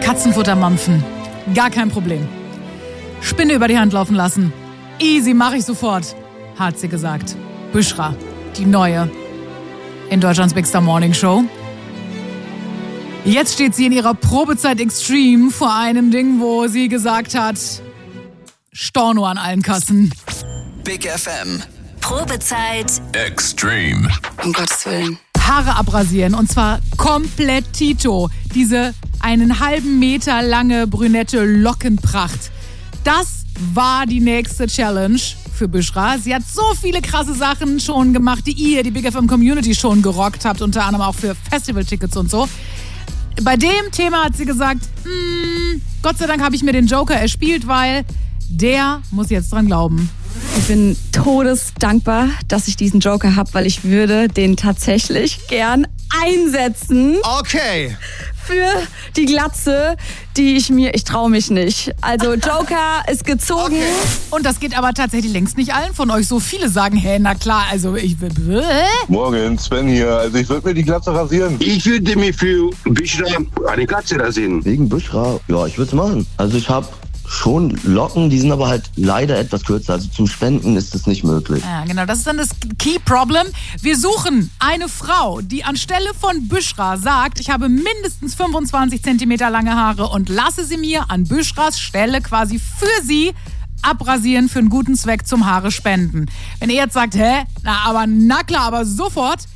Katzenfutter mampfen. Gar kein Problem. Spinne über die Hand laufen lassen. Easy, mache ich sofort, hat sie gesagt. Büschra, die neue in Deutschlands Big Star Morning Show. Jetzt steht sie in ihrer Probezeit Extreme vor einem Ding, wo sie gesagt hat, Storno an allen Kassen. Big FM. Probezeit Extreme. Um Gottes Willen. Haare abrasieren und zwar komplett Tito. Diese 1,5 Meter lange brünette Lockenpracht. Das war die nächste Challenge für Büschra. Sie hat so viele krasse Sachen schon gemacht, die ihr, die Big FM Community, schon gerockt habt, unter anderem auch für Festivaltickets und so. Bei dem Thema hat sie gesagt, Gott sei Dank habe ich mir den Joker erspielt, weil der muss jetzt dran glauben. Ich bin todesdankbar, dass ich diesen Joker habe, weil ich würde den tatsächlich gern einsetzen. Okay. Für die Glatze, ich traue mich nicht. Also Joker ist gezogen. Okay. Und das geht aber tatsächlich längst nicht allen von euch. So viele sagen, hey, na klar, also ich will... Morgen, Sven hier. Also ich würde mir die Glatze rasieren. Ich würde mir für Büschra eine Glatze rasieren. Wegen Büschra? Ja, ich würde es machen. Also ich habe schon Locken, die sind aber halt leider etwas kürzer. Also zum Spenden ist das nicht möglich. Ja, genau, das ist dann das Key Problem. Wir suchen eine Frau, die anstelle von Büschra sagt, ich habe mindestens 25 Zentimeter lange Haare und lasse sie mir an Büschras Stelle quasi für sie abrasieren für einen guten Zweck zum Haare spenden. Wenn ihr jetzt sagt, na klar, aber sofort,